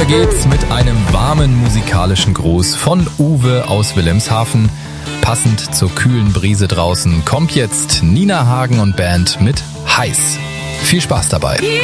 geht's mit einem warmen musikalischen Gruß von Uwe aus Wilhelmshaven. Passend zur kühlen Brise draußen kommt jetzt Nina Hagen und Band mit Heiß. Viel Spaß dabei.